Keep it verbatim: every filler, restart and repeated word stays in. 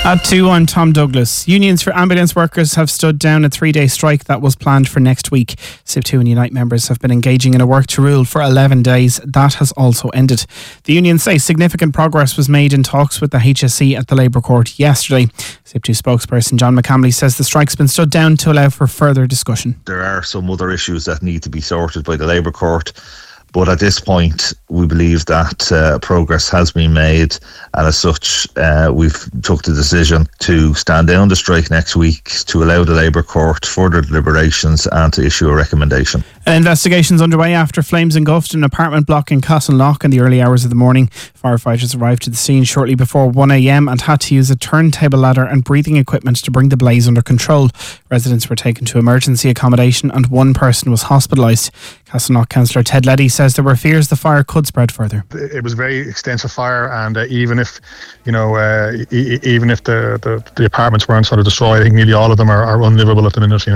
At two, I'm Tom Douglas. Unions for ambulance workers have stood down a three-day strike that was planned for next week. S I P two and Unite members have been engaging in a work to rule for eleven days. That has also ended. The unions say significant progress was made in talks with the H S E at the Labour Court yesterday. S I P two spokesperson John McCamley says the strike's been stood down to allow for further discussion. There are some other issues that need to be sorted by the Labour Court. But at this point, we believe that uh, progress has been made, and as such, uh, we've took the decision to stand down the strike next week to allow the Labour Court further deliberations and to issue a recommendation. An investigation's underway after flames engulfed an apartment block in Castleknock in the early hours of the morning. Firefighters arrived to the scene shortly before one a.m. and had to use a turntable ladder and breathing equipment to bring the blaze under control. Residents were taken to emergency accommodation and one person was hospitalised. Castleknock councillor Ted Leddy says there were fears the fire could spread further. It was a very extensive fire, and uh, even if, you know, uh, e- even if the, the, the apartments weren't sort of destroyed, I think nearly all of them are, are unlivable at the minute. You know.